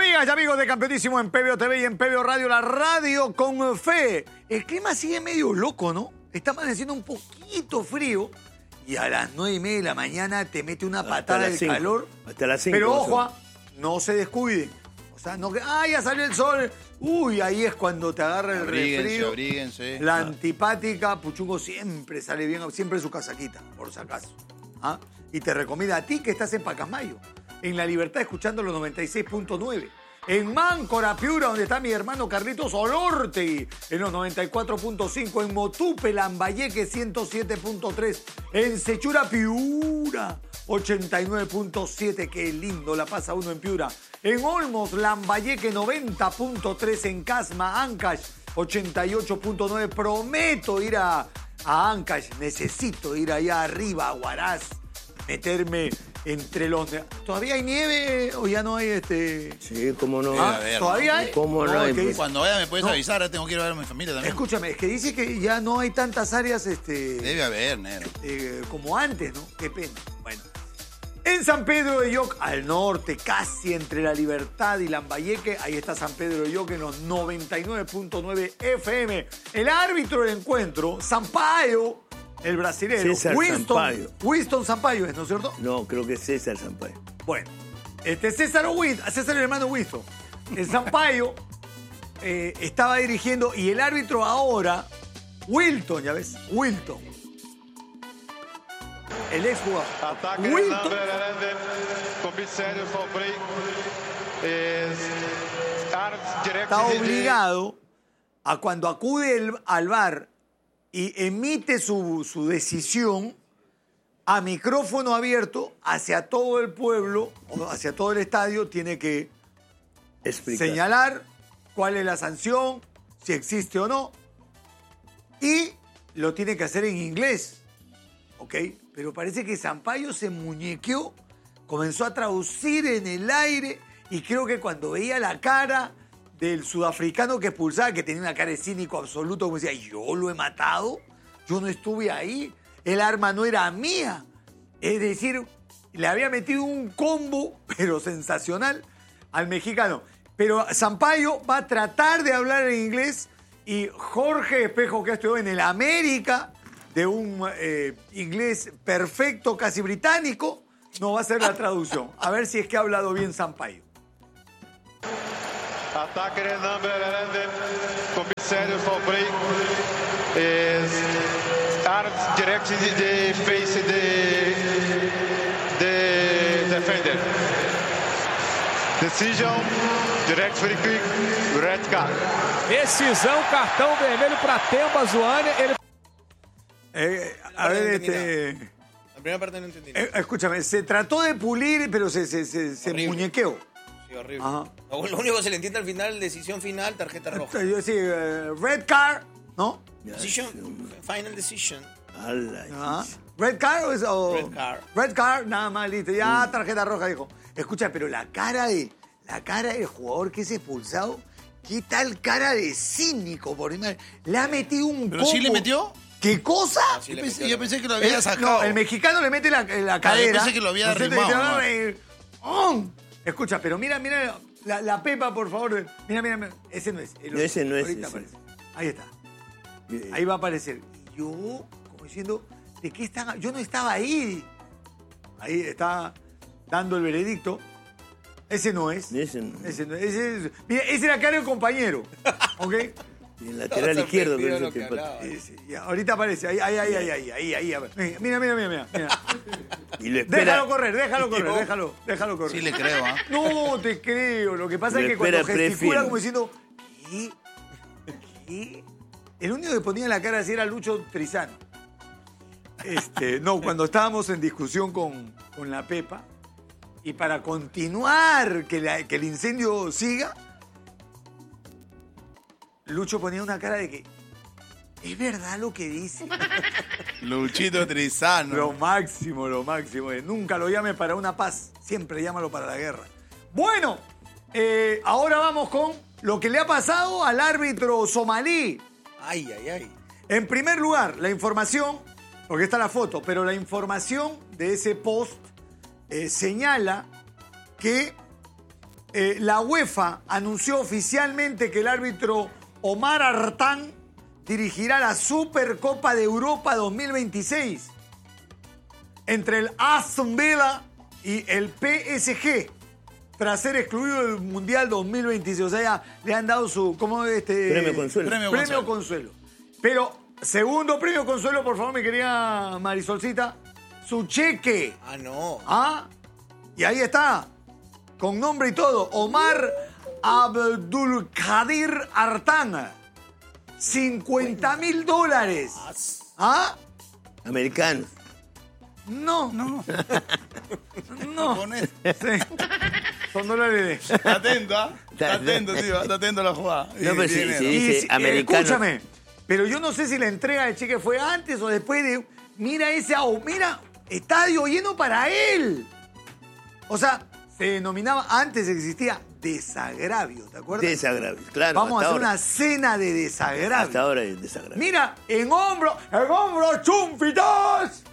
Amigas y amigos de Campeonísimo en PBO TV y en PBO Radio, la radio con fe. El clima sigue medio loco, ¿no? Está amaneciendo un poquito frío y a las 9:30 de la mañana te mete una patada de calor. Hasta las 5. Pero ojo, no se descuiden. O sea, no que, ya salió el sol. Uy, ahí es cuando te agarra el resfrío. Abríguense. La antipática, Puchungo siempre sale bien, siempre su casaquita, por si acaso. ¿Ah? Y te recomienda a ti que estás en Pacasmayo, en La Libertad, escuchando los 96.9. En Máncora, Piura, donde está mi hermano Carlitos Olortegui, en los 94.5. En Motupe, Lambayeque, 107.3. En Sechura, Piura, 89.7. Qué lindo la pasa uno en Piura. En Olmos, Lambayeque, 90.3. En Casma, Ancash, 88.9. Prometo ir a Ancash. Necesito ir allá arriba, a Huaraz, meterme entre los... ¿Todavía hay nieve o ya no hay Sí, cómo no. ¿Todavía hay? ¿Cómo no hay? Pues. Cuando vaya me puedes avisar, tengo que ir a ver a mi familia también. Escúchame, es que dice que ya no hay tantas áreas Debe haber, negro. como antes, ¿no? Qué pena. Bueno. En San Pedro de Lloc, al norte, casi entre La Libertad y Lambayeque, ahí está San Pedro de Lloc en los 99.9 FM. El árbitro del encuentro, Sampaio, el brasilero, César Sampaio. Winston Sampaio, ¿no es cierto? No, creo que es César Sampaio. Bueno, César el hermano Winston. El Sampaio estaba dirigiendo y el árbitro ahora, Wilton, ya ves, Wilton. El ex jugador. Wilton. Está obligado a cuando acude al VAR y emite su decisión a micrófono abierto hacia todo el pueblo, o hacia todo el estadio, tiene que señalar cuál es la sanción, si existe o no, y lo tiene que hacer en inglés, ¿ok? Pero parece que Sampaio se muñequeó, comenzó a traducir en el aire, y creo que cuando veía la cara del sudafricano que expulsaba, que tenía una cara de cínico absoluto, como decía, yo lo he matado, yo no estuve ahí, el arma no era mía. Es decir, le había metido un combo, pero sensacional, al mexicano. Pero Sampaio va a tratar de hablar en inglés y Jorge Espejo, que estuvo en el América, de un inglés perfecto, casi británico, nos va a hacer la traducción. A ver si es que ha hablado bien Sampaio. Ataque number 11, comissário Falbrey, arms direct the face the defender. Decision, direct free kick, red card. Decisão, cartão vermelho para Temba Zoane. A ver, La primera parte no entendí. escúchame, se trató de pulir, pero se muñequeó. Sí, horrible. Ajá. Lo único que se le entiende al final, decisión final, tarjeta roja. Yo sí, red card, ¿no? Decision, final decision. Ajá. ¿Red card o...? Red card. Red card, nada más, listo. Ya, tarjeta roja, dijo. Escucha, pero la cara del jugador que es expulsado, ¿qué tal cara de cínico? Le ha metido un ¿Pero sí le metió? ¿Qué cosa? Sí, yo pensé que lo había sacado. No, el mexicano le mete la cadera. Yo pensé que lo había arrimado. Escucha, pero mira la pepa, por favor. Mira. Ese no es. Ese no es. Ahorita aparece. Ahí está. Ahí va a aparecer. Y yo, como diciendo, ¿de qué están? Yo no estaba ahí. Ahí está dando el veredicto. Ese no es. Ese no. Mira, ese era cara del compañero. ¿Ok? Y el lateral izquierdo. Ahorita aparece. Ahí. A ver. Mira. Y lo espera. Déjalo correr. Sí le creo, ¿ah? No te creo. Lo que pasa es que cuando gesticula como diciendo, ¿qué? El único que ponía la cara así era Lucho Trizano. No, cuando estábamos en discusión con la Pepa, y para continuar que el incendio siga, Lucho ponía una cara de que, ¿es verdad lo que dice? Luchito Trizano. Lo máximo. Nunca lo llame para una paz, siempre llámalo para la guerra. Bueno, ahora vamos con lo que le ha pasado al árbitro somalí. Ay. En primer lugar, la información, porque está la foto, pero la información de ese post señala que la UEFA anunció oficialmente que el árbitro Omar Artán dirigirá la Supercopa de Europa 2026 entre el Aston Villa y el PSG tras ser excluido del Mundial 2026. O sea, ya le han dado su Premio Consuelo. Premio Consuelo. Pero, segundo premio Consuelo, por favor, mi querida Marisolcita, su cheque. Ah, no. Y ahí está, con nombre y todo, Omar Abdulkadir Artán. $50,000. Americanos. No. Sí. Son dólares. Está atento, ¿ah? Está atento, tío. Está atento a la jugada. No, pero sí, Dinero. sí. Dice americano. Escúchame, pero yo no sé si la entrega de cheque fue antes o después de... Mira estadio lleno para él. O sea, se denominaba, antes existía desagravio, ¿te acuerdas? Desagravio, claro. Vamos a hacer ahora. una cena de desagravio. Hasta ahora es desagravio. Mira, en hombro, chumpitos.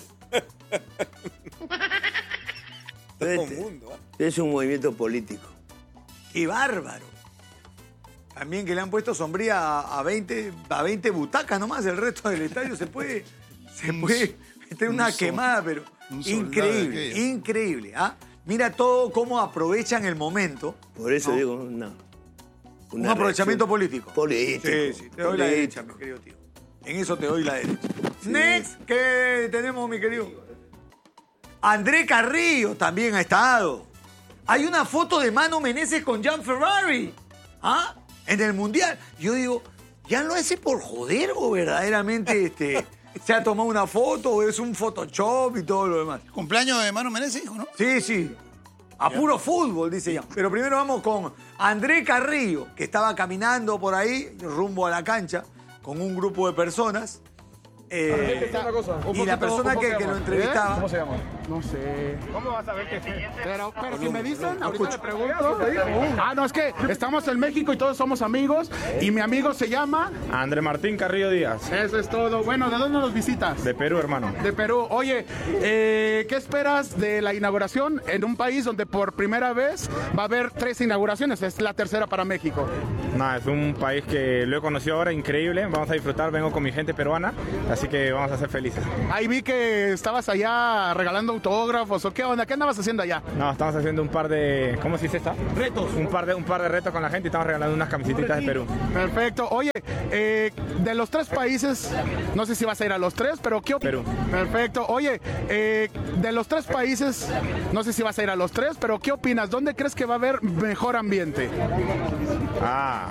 Es un movimiento político. ¡Qué bárbaro! También que le han puesto sombría a 20 butacas nomás, el resto del estadio se puede meter una quemada, pero increíble. Mira todo cómo aprovechan el momento. Por eso digo, no. Un aprovechamiento político. Político. Sí, te doy la derecha, mi querido tío. En eso te doy la derecha. Sí. Next, ¿qué tenemos, mi querido? André Carrillo también ha estado. Hay una foto de Mano Menezes con Jan Ferrari. En el Mundial. Yo digo, ¿ya lo hace por joder o verdaderamente se ha tomado una foto o es un Photoshop y todo lo demás? Cumpleaños de Mano Menezes, hijo, ¿no? Sí. A puro fútbol, dice ya. Pero primero vamos con André Carrillo, que estaba caminando por ahí, rumbo a la cancha, con un grupo de personas. Y la persona que lo entrevistaba... ¿Cómo se llama? No sé. ¿Cómo vas a ver que Pero si me dicen, ahorita le pregunto. No, es que estamos en México y todos somos amigos. Y mi amigo se llama... André Martín Carrillo Díaz. Eso es todo. Bueno, ¿de dónde nos visitas? De Perú, hermano. De Perú. Oye, ¿qué esperas de la inauguración en un país donde por primera vez va a haber 3 inauguraciones? Es la tercera para México. Nada, es un país que lo he conocido ahora, increíble. Vamos a disfrutar, vengo con mi gente peruana, así que vamos a ser felices. Ahí vi que estabas allá regalando autógrafos, ¿o qué onda? ¿Qué andabas haciendo allá? No, estamos haciendo un par de... ¿Cómo se dice esta? Retos. Un par de retos con la gente y estamos regalando unas camisetitas de Perú. Perfecto. Oye, de los 3 países, no sé si vas a ir a los 3, pero ¿qué opinas? Perú. Perfecto. Oye, de los 3 países, no sé si vas a ir a los 3, pero ¿qué opinas? ¿Dónde crees que va a haber mejor ambiente?